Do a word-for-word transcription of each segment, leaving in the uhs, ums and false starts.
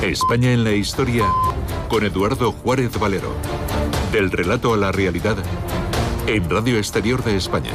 España en la historia con Eduardo Juárez Valero. Del relato a la realidad en Radio Exterior de España.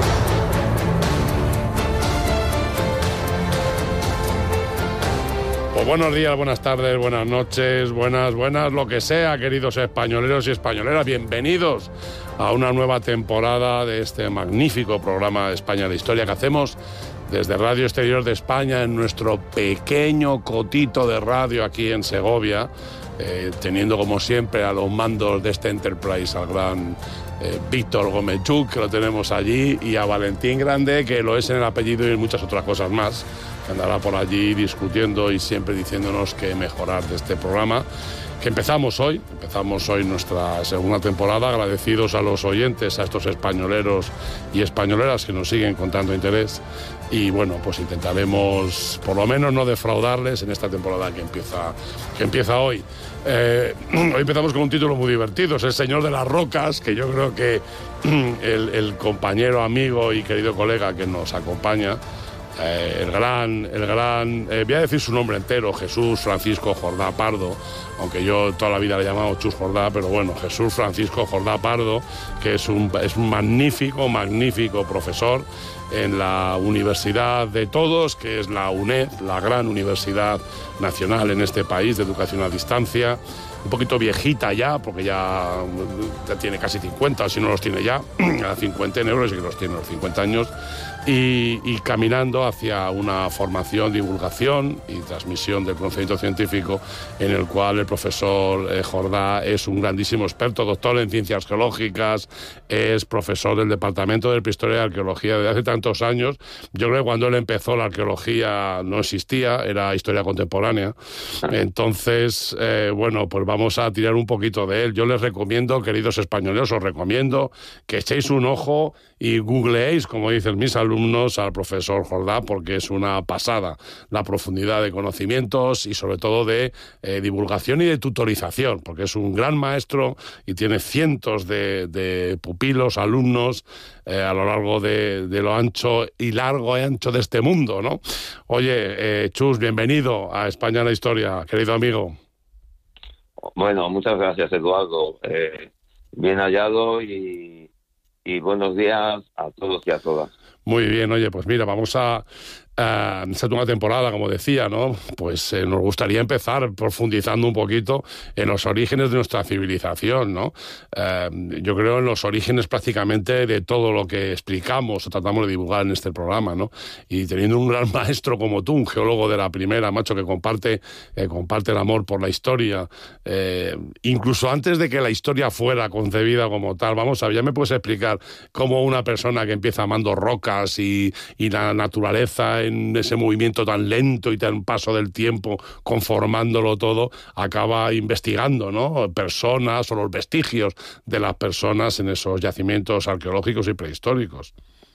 Pues buenos días, buenas tardes, buenas noches, buenas, buenas, lo que sea, queridos españoleros y españoleras. Bienvenidos a una nueva temporada de este magnífico programa de España en la historia que hacemos desde Radio Exterior de España en nuestro pequeño cotito de radio aquí en Segovia, eh, teniendo como siempre a los mandos de este Enterprise al gran eh, Víctor Gómez-Chuc, que lo tenemos allí, y a Valentín Grande, que lo es en el apellido y en muchas otras cosas más, que andará por allí discutiendo y siempre diciéndonos qué mejorar de este programa, que empezamos hoy, empezamos hoy nuestra segunda temporada, agradecidos a los oyentes, a estos españoleros y españoleras que nos siguen con tanto interés, y bueno, pues intentaremos por lo menos no defraudarles en esta temporada que empieza, que empieza hoy. Eh, hoy empezamos con un título muy divertido, es El Señor de las Rocas, que yo creo que el, el compañero, amigo y querido colega que nos acompaña, Eh, el gran, el gran eh, voy a decir su nombre entero, Jesús Francisco Jordá Pardo, aunque yo toda la vida le he llamado Chus Jordá, pero bueno, Jesús Francisco Jordá Pardo, que es un, es un magnífico, magnífico profesor en la Universidad de Todos, que es la UNED, la gran universidad nacional en este país de educación a distancia, un poquito viejita ya, porque ya, ya tiene casi cincuenta, si no los tiene ya, a cincuenta euros y que los tiene a los cincuenta años, y, y caminando hacia una formación, divulgación y transmisión del conocimiento científico, en el cual el profesor eh, Jordá es un grandísimo experto, doctor en ciencias geológicas, es profesor del Departamento de Prehistoria y Arqueología desde hace tantos años. Yo creo que cuando él empezó la arqueología no existía, era historia contemporánea. Entonces, eh, bueno, pues vamos a tirar un poquito de él. Yo les recomiendo, queridos españoles, os recomiendo que echéis un ojo y googleéis, como dicen mis alumnos, al profesor Jordá, porque es una pasada la profundidad de conocimientos y sobre todo de eh, divulgación y de tutorización, porque es un gran maestro y tiene cientos de, de pupilos, alumnos, eh, a lo largo de, de lo ancho y largo y ancho de este mundo, ¿no? Oye, eh, Chus, bienvenido a España en la Historia, querido amigo. Bueno, muchas gracias, Eduardo. Eh, bien hallado y, y buenos días a todos y a todas. Muy bien, oye, pues mira, vamos a... Uh, esta segunda temporada, como decía, ¿no? Pues eh, nos gustaría empezar profundizando un poquito en los orígenes de nuestra civilización, ¿no? Uh, yo creo en los orígenes prácticamente de todo lo que explicamos o tratamos de divulgar en este programa, ¿no? Y teniendo un gran maestro como tú, un geólogo de la primera, macho, que comparte, eh, comparte el amor por la historia, eh, incluso antes de que la historia fuera concebida como tal, vamos a ver, ya me puedes explicar cómo una persona que empieza amando rocas y, y la naturaleza en ese movimiento tan lento y tan paso del tiempo, conformándolo todo, acaba investigando, ¿no? Personas o los vestigios de las personas en esos yacimientos arqueológicos y prehistóricos.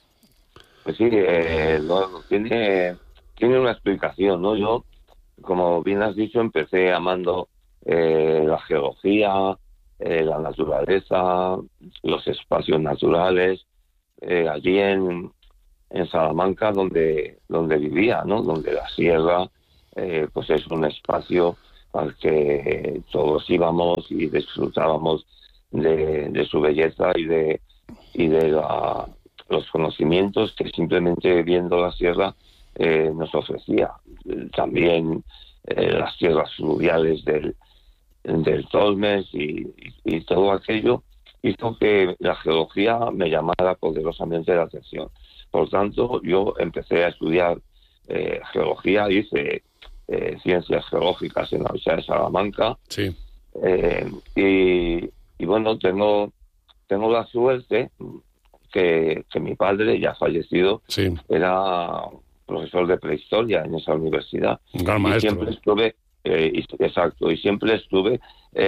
Pues sí, eh, lo, tiene, tiene una explicación, ¿no? Yo, como bien has dicho, empecé amando eh, la geología, eh, la naturaleza, los espacios naturales, eh, allí en en Salamanca, donde donde vivía, ¿no? Donde la sierra eh, pues es un espacio al que todos íbamos y disfrutábamos de, de su belleza y de y de la, los conocimientos que simplemente viendo la sierra eh, nos ofrecía. También eh, las tierras fluviales del del Tolmes y, y, y todo aquello hizo que la geología me llamara poderosamente la atención. Por tanto, yo empecé a estudiar eh, geología, hice eh, ciencias geológicas en la Universidad de Salamanca. Sí. Eh, y, y bueno, tengo tengo la suerte que, que mi padre, ya fallecido, sí. era profesor de prehistoria en esa universidad. Un gran y maestro. Siempre estuve, eh, y, exacto, y siempre estuve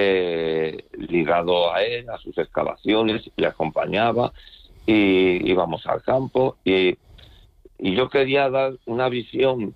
eh, ligado a él, a sus excavaciones, le acompañaba. Y íbamos al campo y, y yo quería dar una visión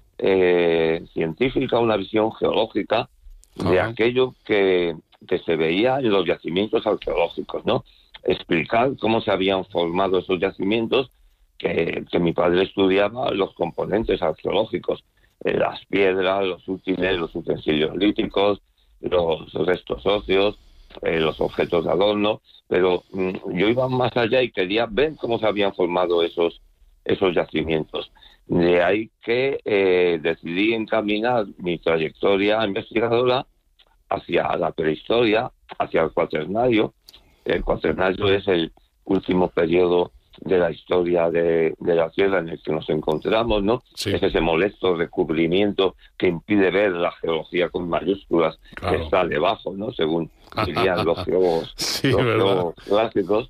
eh, científica, una visión geológica de Ajá. aquello que, que se veía en los yacimientos arqueológicos, ¿no? Explicar cómo se habían formado esos yacimientos, que, que mi padre estudiaba los componentes arqueológicos. eh, las piedras, los útiles, los utensilios líticos, los restos óseos, eh, los objetos de adorno, pero mm, yo iba más allá y quería ver cómo se habían formado esos, esos yacimientos. De ahí que eh, decidí encaminar mi trayectoria investigadora hacia la prehistoria, hacia el cuaternario. El cuaternario es el último periodo de la historia de, de la Tierra en el que nos encontramos, ¿no? Sí. Es ese molesto recubrimiento que impide ver la geología con mayúsculas, claro, que está debajo, ¿no? Según dirían los geólogos, sí, los ¿verdad? geólogos clásicos,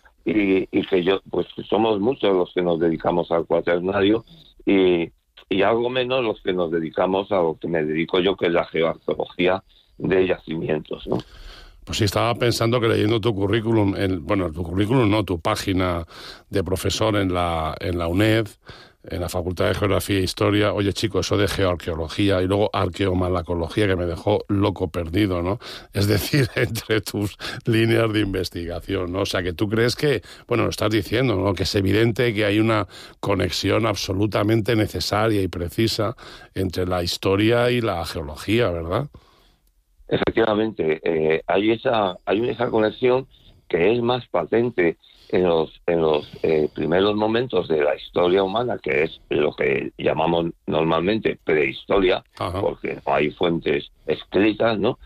y, y que yo, pues somos muchos los que nos dedicamos al cuaternario y, y algo menos los que nos dedicamos a lo que me dedico yo, que es la geoarqueología de yacimientos, ¿no? Pues sí, estaba pensando que leyendo tu currículum, en, bueno, tu currículum no, tu página de profesor en la, en la UNED, en la Facultad de Geografía e Historia, oye chico, eso de geoarqueología y luego arqueomalacología que me dejó loco perdido, ¿no? Es decir, entre tus líneas de investigación, ¿no? O sea, que tú crees que, bueno, lo estás diciendo, ¿no? Que es evidente que hay una conexión absolutamente necesaria y precisa entre la historia y la geología, ¿verdad? Efectivamente, eh, hay esa hay esa conexión que es más patente en los en los eh, primeros momentos de la historia humana, que es lo que llamamos normalmente prehistoria, Ajá. porque no hay fuentes escritas, ¿no?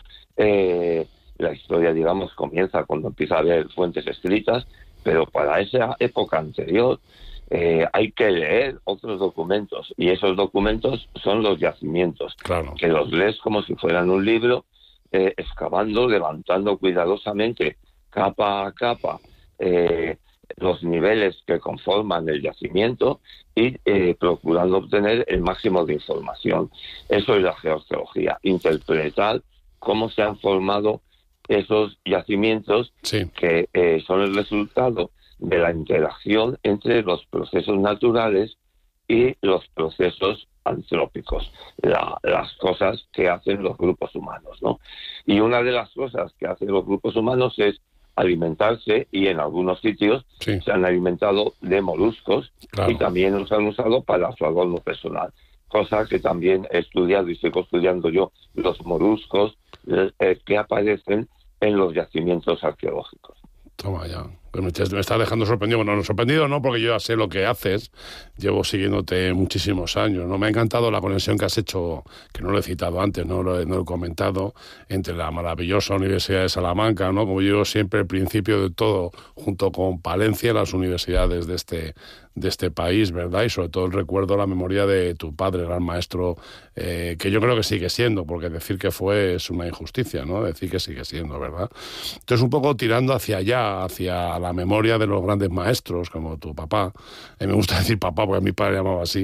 Eh, la historia, digamos, comienza cuando empieza a haber fuentes escritas, pero para esa época anterior eh, hay que leer otros documentos, y esos documentos son los yacimientos, Claro. que los lees como si fueran un libro, Eh, excavando, levantando cuidadosamente, capa a capa, eh, los niveles que conforman el yacimiento y eh, procurando obtener el máximo de información. Eso es la geoarqueología, interpretar cómo se han formado esos yacimientos, Sí. que eh, son el resultado de la interacción entre los procesos naturales y los procesos antrópicos, la, las cosas que hacen los grupos humanos, ¿no? Y una de las cosas que hacen los grupos humanos es alimentarse, y en algunos sitios Sí. se han alimentado de moluscos, Claro. y también los han usado para su adorno personal, cosa que también he estudiado y sigo estudiando yo, los moluscos eh, que aparecen en los yacimientos arqueológicos. Toma ya. Me estás dejando sorprendido. Bueno, no sorprendido no, porque yo ya sé lo que haces. Llevo siguiéndote muchísimos años, ¿no? Me ha encantado la conexión que has hecho, que no lo he citado antes, no lo he, no lo he comentado, entre la maravillosa Universidad de Salamanca, ¿no? Como yo digo siempre, el principio de todo, junto con Palencia, las universidades de este, de este país, ¿verdad? Y sobre todo el recuerdo, la memoria de tu padre, gran maestro, eh, que yo creo que sigue siendo, porque decir que fue es una injusticia, ¿no? Decir que sigue siendo, ¿verdad? Entonces, un poco tirando hacia allá, hacia la memoria de los grandes maestros, como tu papá. Eh, me gusta decir papá, porque a mi padre llamaba así.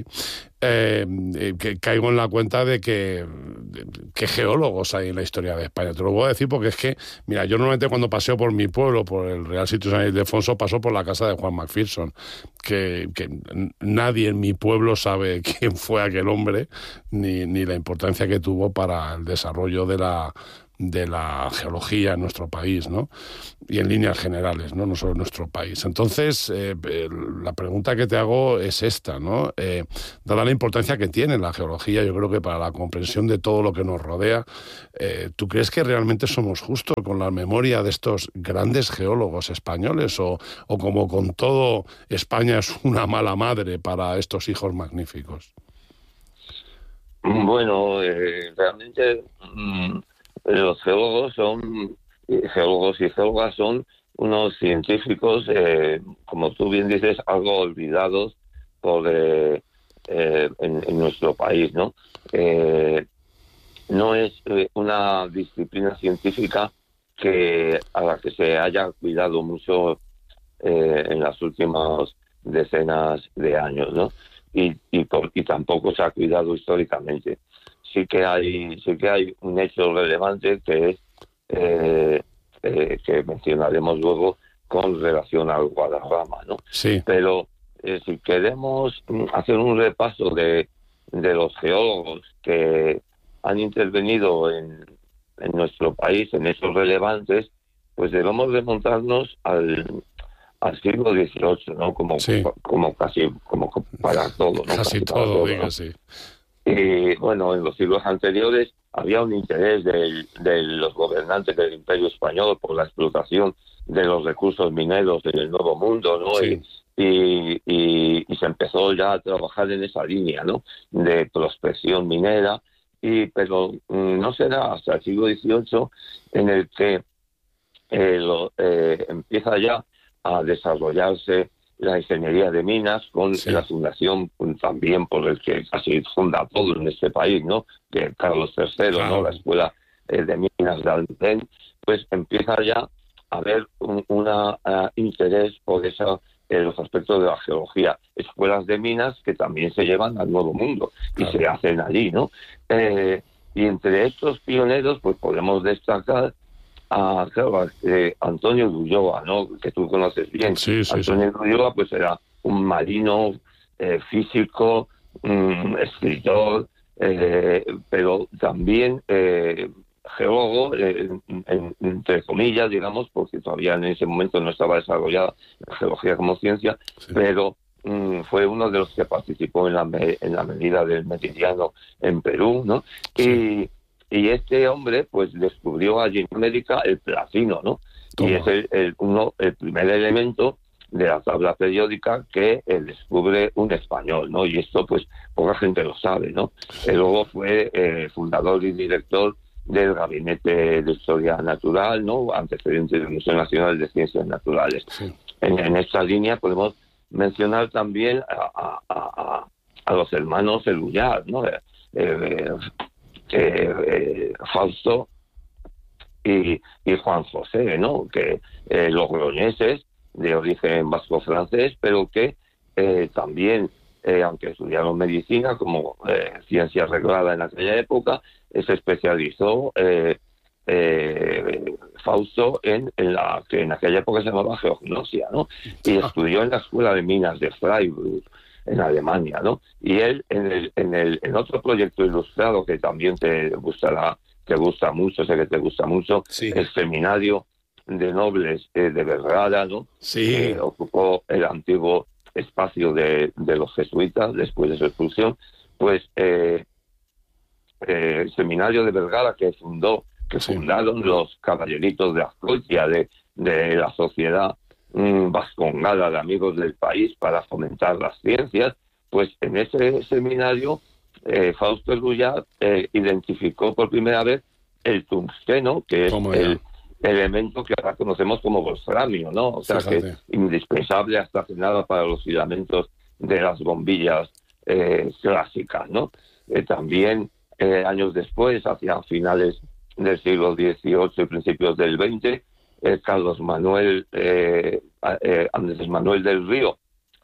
Eh, que caigo en la cuenta de que, de, que geólogos hay en la historia de España. Te lo voy a decir porque es que, mira, yo normalmente cuando paseo por mi pueblo, por el Real Sitio San Ildefonso, paso por la casa de Juan Macpherson, que, que nadie en mi pueblo sabe quién fue aquel hombre, ni, ni la importancia que tuvo para el desarrollo de la de la geología en nuestro país, ¿no? Y en líneas generales, ¿no? No solo en nuestro país. Entonces, eh, la pregunta que te hago es esta, ¿no? Eh, dada la importancia que tiene la geología, yo creo que para la comprensión de todo lo que nos rodea, eh, ¿tú crees que realmente somos justos con la memoria de estos grandes geólogos españoles? O, o como con todo, España es una mala madre para estos hijos magníficos? Bueno, eh, realmente... Mmm... los geólogos son geólogos y geólogas son unos científicos, eh, como tú bien dices, algo olvidados por eh, eh, en, en nuestro país, ¿no? Eh, no es eh, una disciplina científica que a la que se haya cuidado mucho eh, en las últimas decenas de años, ¿no? Y, y, por, y tampoco se ha cuidado históricamente. Sí que hay sí que hay un hecho relevante que es eh, eh, que mencionaremos luego con relación al Guadarrama, ¿no? Sí. Pero eh, si queremos hacer un repaso de, de los geólogos que han intervenido en, en nuestro país, en hechos relevantes, pues debemos remontarnos al al siglo dieciocho, ¿no? Como, sí. como casi como para todo, ¿no? Casi, casi todo, todo, todo, diga, ¿no? sí. Y bueno, en los siglos anteriores había un interés del, de los gobernantes del Imperio Español por la explotación de los recursos mineros en el Nuevo Mundo, ¿no? Sí. Y, y, y se empezó ya a trabajar en esa línea, ¿no? De prospección minera, y pero mm, no será hasta el siglo dieciocho en el que eh, lo, eh, empieza ya a desarrollarse la ingeniería de minas con Sí. la fundación también por el que casi funda todo en este país, ¿no? Que Carlos tercero, Claro. ¿no? La escuela eh, de minas de Almendén, pues empieza ya a haber un una, uh, interés por esa, eh, los aspectos de la geología, escuelas de minas que también se llevan al Nuevo Mundo y Claro. se hacen allí, ¿no? Eh, y entre estos pioneros, pues podemos destacar a, claro, a eh, Antonio de Ulloa, ¿no? Que tú conoces bien. Sí, sí, Antonio sí. de Ulloa, pues era un marino, eh, físico, um, escritor, eh, pero también eh, geólogo, eh, en, entre comillas, digamos, porque todavía en ese momento no estaba desarrollada la geología como ciencia, Sí. pero um, fue uno de los que participó en la, me, en la medida del Meridiano en Perú, ¿no? Sí. Y Y este hombre, pues, descubrió allí en América el platino, ¿no? Toma. Y es el, el, uno, el primer elemento de la tabla periódica que eh, descubre un español, ¿no? Y esto, pues, poca gente lo sabe, ¿no? Sí. Él luego fue eh, fundador y director del Gabinete de Historia Natural, ¿no? Antecedente del Museo Nacional de Ciencias Naturales. Sí. En, en esta línea podemos mencionar también a, a, a, a los hermanos Eluyar, ¿no? Eh, eh, Eh, eh, Fausto y, y Juan José, ¿no? Que eh, logroñeses de origen vasco-francés, pero que eh, también, eh, aunque estudiaron medicina como eh, ciencia reglada en aquella época, eh, se especializó eh, eh, Fausto en, en la que en aquella época se llamaba geognosia, ¿no? Y estudió en la Escuela de Minas de Freiburg, en Alemania, ¿no? Y él en el en el en otro proyecto ilustrado que también te gustará, te gusta mucho, sé que te gusta mucho, Sí. el Seminario de Nobles eh, de Vergara, ¿no? Sí. Que ocupó el antiguo espacio de, de los jesuitas después de su expulsión, pues eh, eh, el Seminario de Vergara que fundó, que Sí. fundaron los caballeritos de Azcoitia, de, de la sociedad vascongada de amigos del país para fomentar las ciencias, pues en ese seminario eh, Fausto Eluyar eh, identificó por primera vez el tungsteno, que es el elemento que ahora conocemos como wolframio, ¿no? O sea, Fíjate. que es indispensable hasta que nada para los filamentos de las bombillas eh, clásicas, ¿no? Eh, también eh, años después, hacia finales del siglo dieciocho y principios del veinte, Eh, Carlos Manuel eh, eh, Andrés Manuel del Río,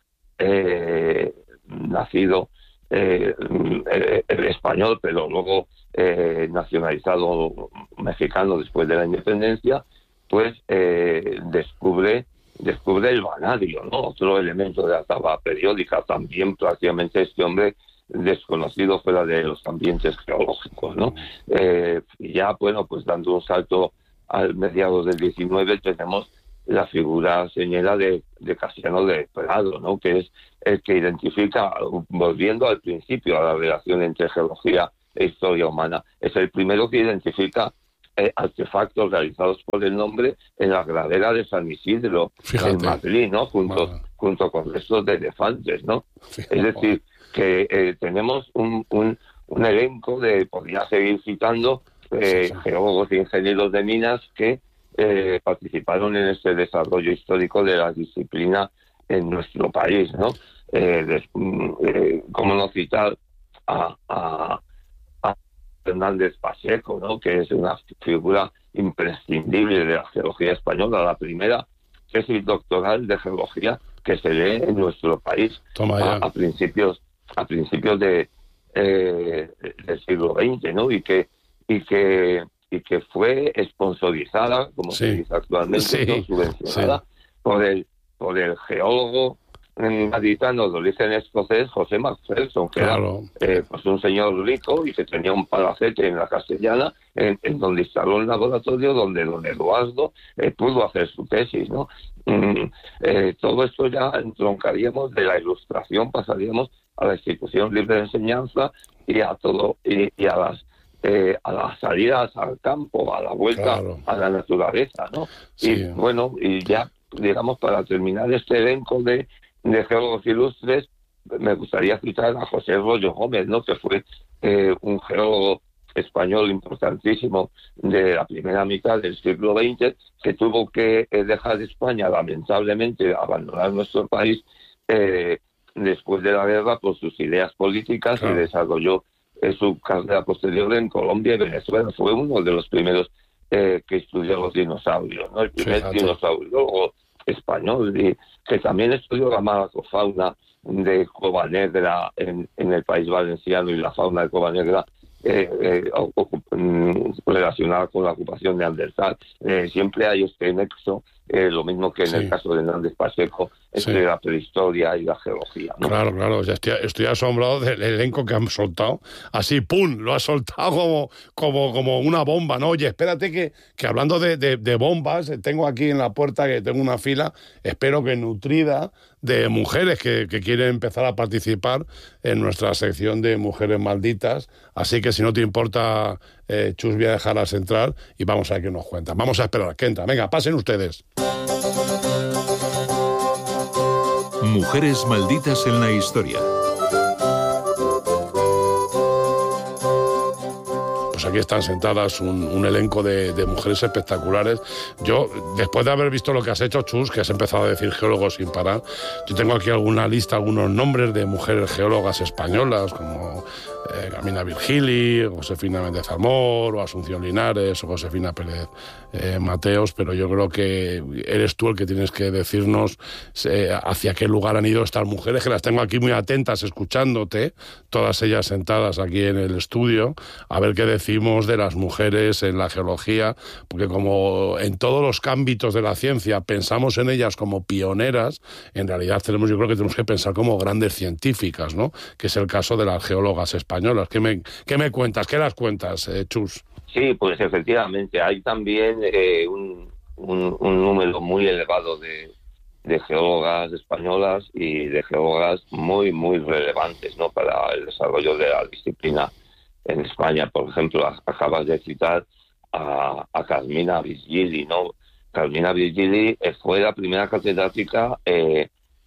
eh, nacido eh, eh, español, pero luego eh, nacionalizado mexicano después de la independencia, pues eh, descubre descubre el vanadio, ¿no? Otro elemento de la tabla periódica, también prácticamente este hombre desconocido fuera de los ambientes geológicos, ¿no? Eh, y ya, bueno, pues dando un salto al mediados del diecinueve tenemos la figura señera de, de Casiano de Prado, ¿no? Que es el que identifica, volviendo al principio, a la relación entre geología e historia humana, es el primero que identifica eh, artefactos realizados por el nombre en la gradera de San Isidro, Fíjate. en Madrid, ¿no? Junto, Madre. junto con restos de elefantes, ¿no? Fíjate. Es decir, que eh, tenemos un, un, un elenco de, podría seguir citando, Eh, Sí, sí. geólogos e ingenieros de minas que eh, participaron en este desarrollo histórico de la disciplina en nuestro país, ¿no? Eh, de, eh, ¿Cómo no citar a, a, a Fernández Pacheco, ¿no? Que es una figura imprescindible de la geología española, la primera tesis doctoral de geología que se lee en nuestro país Toma ya. a, a principios a principios de eh, del siglo veinte, ¿no? Y que y que y que fue sponsorizada, como Sí. se dice actualmente, Sí. ¿no? Subvencionada Sí. por el por el geólogo gaditano de origen escocés, José Macpherson, que claro. era eh, pues un señor rico y que tenía un palacete en la Castellana, en, en donde instaló un laboratorio donde don Eduardo eh, pudo hacer su tesis, ¿no? Mm, eh, todo esto ya entroncaríamos de la Ilustración, pasaríamos a la institución libre de enseñanza y a todo y, y a las eh, a las salidas al campo, a la vuelta Claro. a la naturaleza, ¿no? Sí. Y bueno, y ya digamos para terminar este elenco de, de geólogos ilustres, me gustaría citar a José Rollo Gómez, ¿no? Que fue eh, un geólogo español importantísimo de la primera mitad del siglo veinte, que tuvo que eh, dejar España, lamentablemente, abandonar nuestro país eh, después de la guerra por sus ideas políticas, claro. Y desarrolló eh, su carrera posterior en Colombia y Venezuela. Fue uno de los primeros eh, que estudió los dinosaurios, ¿no? El primer Fíjate. dinosaurio español, y que también estudió la malacofauna de Cova Negra en, en el país valenciano y la fauna de Cova Negra eh, eh, relacionada con la ocupación de Neandertal. Eh, siempre hay este nexo, eh, lo mismo que en sí. el caso de Hernández Pacheco, entre sí. la prehistoria y la geología, ¿no? Claro, claro, ya estoy, estoy asombrado del elenco que han soltado. Así, ¡pum!, lo ha soltado como, como, como una bomba, ¿no? Oye, espérate que, que hablando de, de, de bombas, tengo aquí en la puerta, que tengo una fila, espero que nutrida, de mujeres que, que quieren empezar a participar en nuestra sección de Mujeres Malditas. Así que si no te importa, eh, Chus, voy a dejarlas entrar y vamos a ver qué nos cuentan. Vamos a esperar que entran. Venga, pasen ustedes. Mujeres malditas en la historia. Pues aquí están sentadas un, un elenco de, de mujeres espectaculares. Yo, después de haber visto lo que has hecho, Chus, que has empezado a decir geólogos sin parar, yo tengo aquí alguna lista, algunos nombres de mujeres geólogas españolas, como eh, Camina Virgili, Josefina Méndez Amor, o Asunción Linares, o Josefina Pérez eh, Mateos, pero yo creo que eres tú el que tienes que decirnos eh, hacia qué lugar han ido estas mujeres, que las tengo aquí muy atentas escuchándote, todas ellas sentadas aquí en el estudio, a ver qué decimos de las mujeres en la geología, porque como en todos los ámbitos de la ciencia pensamos en ellas como pioneras, en realidad tenemos, yo creo que tenemos que pensar como grandes científicas, ¿no? Que es el caso de las geólogas españolas. ¿Qué me, qué me cuentas? ¿Qué las cuentas, eh, Chus? Sí, pues efectivamente, hay también eh, un, un, un número muy elevado de, de geólogas españolas y de geólogas muy, muy relevantes, ¿no?, para el desarrollo de la disciplina en España. Por ejemplo, acabas de citar a, a Carmina Virgili, ¿no? Carmina Virgili eh, fue la primera catedrática eh,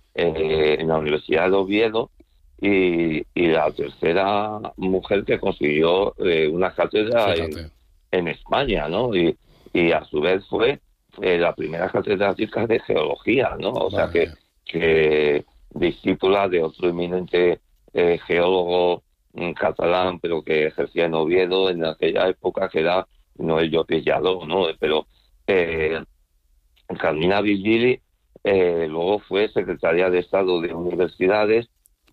eh, en la Universidad de Oviedo y, y la tercera mujer que consiguió eh, una cátedra en, en España, ¿no? Y, y a su vez fue eh, la primera catedrática de geología, ¿no? O sea, que, que discípula de otro eminente eh, geólogo catalán, pero que ejercía en Oviedo en aquella época, que era Noel Llopis Lladó, ¿no? Pero eh, Carmina Virgili eh, luego fue secretaria de Estado de Universidades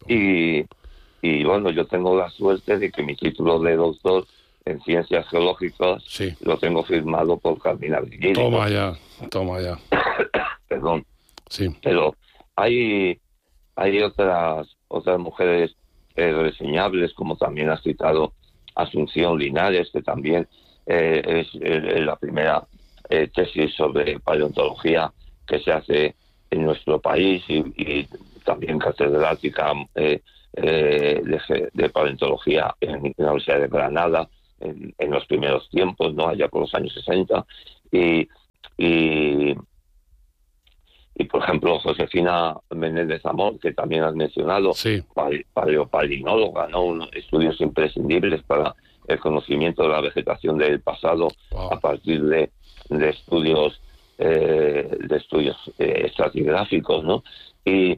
y, y bueno, yo tengo la suerte de que mi título de doctor en Ciencias Geológicas sí. lo tengo firmado por Carmina Virgili. Toma ¿no? ya, toma ya. Perdón. Sí. Pero hay, hay otras, otras mujeres Eh, reseñables, como también ha citado Asunción Linares, que también eh, es eh, la primera eh, tesis sobre paleontología que se hace en nuestro país y, y también catedrática eh, eh, de, de paleontología en, en la Universidad de Granada en, en los primeros tiempos, ¿no?, allá por los años sesenta. Y, y Y, por ejemplo, Josefina Menéndez Amor, que también has mencionado, sí. paleopalinóloga, ¿no? Unos estudios imprescindibles para el conocimiento de la vegetación del pasado, wow. a partir de, de estudios eh, de estudios eh, estratigráficos, ¿no? Y,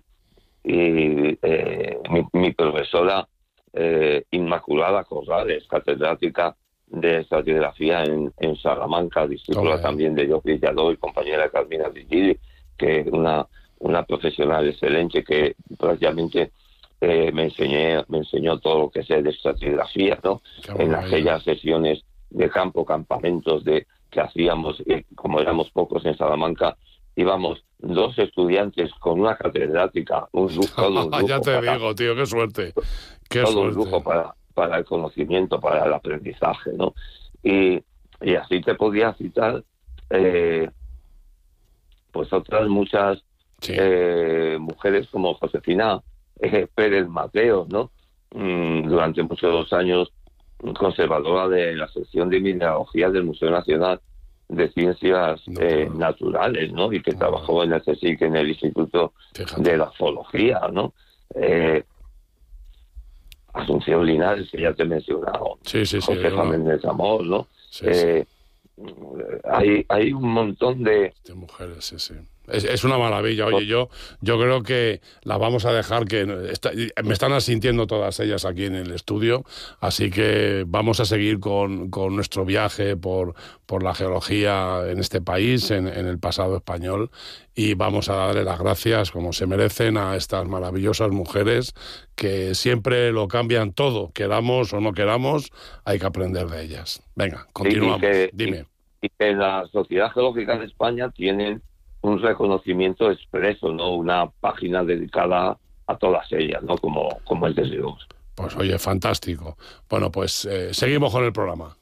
y eh, mi, mi profesora eh, Inmaculada Corrales, catedrática de estratigrafía en, en Salamanca, discípula okay. también de Llopis Lladó y compañera de Carmina Virgili, que una una profesional excelente que prácticamente eh, me enseñé me enseñó todo lo que sé de estratigrafía, ¿no? En aquellas sesiones de campo, campamentos de que hacíamos, eh, como éramos pocos en Salamanca, íbamos dos estudiantes con una catedrática, un lujo, todo un lujo ya te para, digo, tío, qué suerte. Qué todo suerte. un lujo para, para el conocimiento, para el aprendizaje, ¿no? Y, y así te podía citar eh, pues otras muchas Sí. eh, mujeres como Josefina eh, Pérez Mateos, ¿no? Mm, durante muchos años conservadora de la sección de mineralogía del Museo Nacional de Ciencias eh, Naturales, ¿no? Y que Ah. trabajó en el CSIC, en el Instituto Fíjate. de la Zoología, ¿no? Eh, Asunción Linares, que ya te he mencionado, Sí, sí, sí. Josefa una- Méndez Amor, ¿no? sí, Eh, hay, hay un montón de... De mujeres, sí, sí. Es, es una maravilla. Oye, yo, yo creo que las vamos a dejar que... Está, me están asintiendo todas ellas aquí en el estudio, así que vamos a seguir con, con nuestro viaje por, por la geología en este país, en, en el pasado español, y vamos a darle las gracias, como se merecen, a estas maravillosas mujeres que siempre lo cambian todo, queramos o no queramos, hay que aprender de ellas. Venga, continuamos. Y que, Dime. Y, y que la Sociedad Geológica de España tienen un reconocimiento expreso, ¿no? Una página dedicada a todas ellas, ¿no? Como, como el de Dios. Pues oye, fantástico. Bueno, pues eh, seguimos con el programa.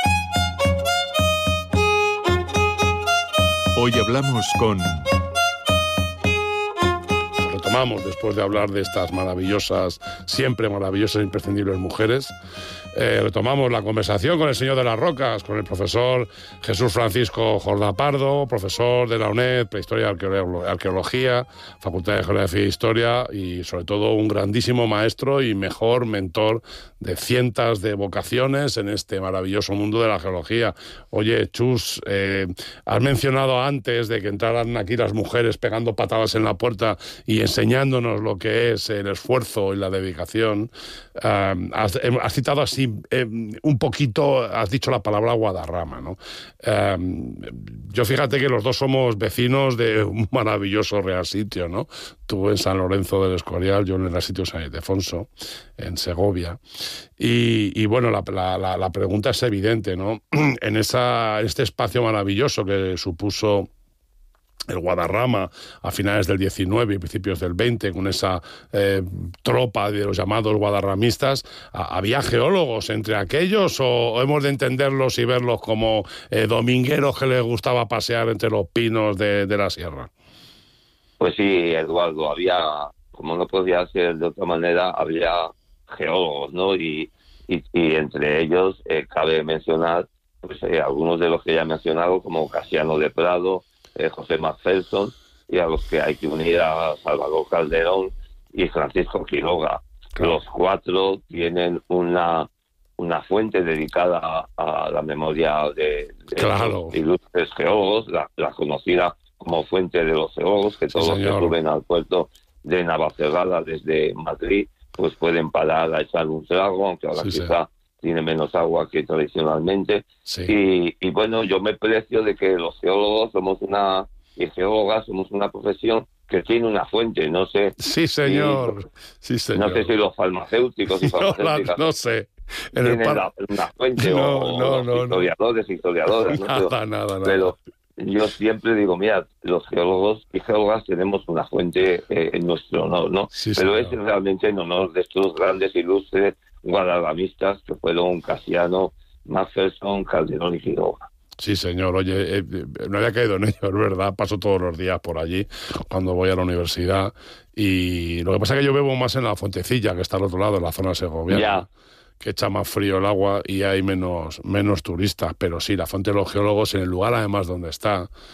Hoy hablamos con... Retomamos después de hablar de estas maravillosas, siempre maravillosas e imprescindibles mujeres. Eh, retomamos la conversación con el señor de las rocas, con el profesor Jesús Francisco Jordá Pardo, profesor de la UNED, Prehistoria y Arqueología, Facultad de Geografía e Historia, y sobre todo un grandísimo maestro y mejor mentor de cientos de vocaciones en este maravilloso mundo de la geología. Oye, Chus, eh, has mencionado antes de que entraran aquí las mujeres pegando patadas en la puerta y enseñándonos lo que es el esfuerzo y la dedicación. Uh, has, has citado así eh, un poquito, has dicho la palabra Guadarrama, ¿no? Uh, yo fíjate que los dos somos vecinos de un maravilloso Real Sitio, ¿no? Tú en San Lorenzo del Escorial, yo en el Real Sitio San Ildefonso, en Segovia. Y, y bueno, la, la, la pregunta es evidente, ¿no? En esa, este espacio maravilloso que supuso el Guadarrama a finales del diecinueve y principios del veinte, con esa eh, tropa de los llamados guadarramistas, a, ¿había geólogos entre aquellos o, o hemos de entenderlos y verlos como eh, domingueros que les gustaba pasear entre los pinos de, de la sierra? Pues sí, Eduardo, había, como no podía ser de otra manera, había geólogos, ¿no? Y, y, y entre ellos eh, cabe mencionar pues eh, algunos de los que ya he mencionado, como Casiano de Prado, Eh, José Macpherson, y a los que hay que unir a Salvador Calderón y Francisco Quiroga. Claro. Los cuatro tienen una una fuente dedicada a, a la memoria de, de claro. los ilustres geólogos, la, la conocida como fuente de los geólogos, que todos sí, los que suben al puerto de Navacerrada desde Madrid pues pueden parar a echar un trago, aunque ahora sí, quizá sí. tiene menos agua que tradicionalmente. Sí. Y, y bueno, yo me precio de que los geólogos somos una, y geólogas somos una profesión que tiene una fuente, no sé. Sí, señor. Si, sí, señor. No sé si los farmacéuticos y farmacéuticas. No, la, no sé. En el par... la, una fuente no, o no, no, historiadores y no. historiadoras. Nada, ¿no? Pero, nada, nada. Pero yo siempre digo, mira, los geólogos y geólogas tenemos una fuente eh, en nuestro honor, ¿no? Sí, pero señor. Es realmente en honor de estos grandes ilustres guadarramistas que fueron Casiano, Macpherson, Calderón y Quiroga. Sí, señor. Oye, eh, no había caído en ello, es verdad. Paso todos los días por allí cuando voy a la universidad. Y lo que pasa es que yo bebo más en la Fuentecilla, que está al otro lado, en la zona segoviana. Ya. Que echa más frío el agua y hay menos, menos turistas. Pero sí, la Fuente de los Geólogos, en el lugar además donde está,